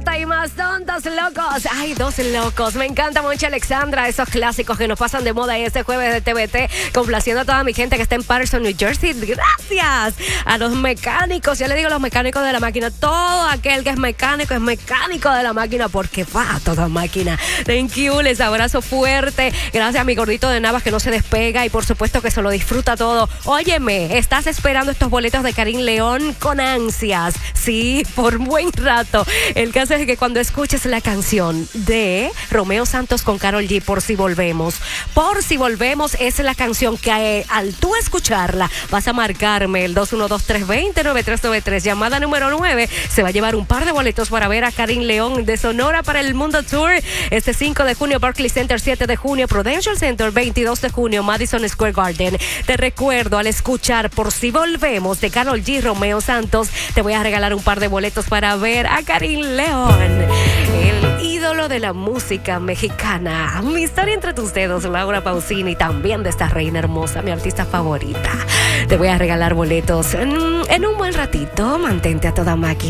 Garata y más son dos locos. Ay, dos locos. Me encanta mucho Alexandra, esos clásicos que nos pasan de moda en este jueves de TVT, complaciendo a toda mi gente que está en Patterson, New Jersey. Gracias a los mecánicos. Ya le digo, los mecánicos de la máquina. Todo aquel que es mecánico de la máquina, porque va a toda máquina. Thank you, les abrazo fuerte. Gracias a mi gordito de Navas que no se despega y por supuesto que se lo disfruta todo. Óyeme, estás esperando estos boletos de Karim León con ansias. Sí, por buen rato. El caso es que cuando escuches la canción de Romeo Santos con Karol G, Por si volvemos. Por si volvemos es la canción que al tú escucharla vas a marcarme el 212-320-9393. Llamada número 9. Se va a llevar un par de boletos para ver a Karim León de Sonora para el Mundo Tour. Este 5 de junio, Barclays Center, 7 de junio, Prudential Center, 22 de junio, Madison Square Garden. Te recuerdo, al escuchar Por si volvemos de Karol G, Romeo Santos, te voy a regalar un par de boletos para ver a Karim León, el ídolo de la música mexicana. Mi historia entre tus dedos, Laura Pausini, también de esta reina hermosa, mi artista favorita. Te voy a regalar boletos en un buen ratito. Mantente a toda máquina.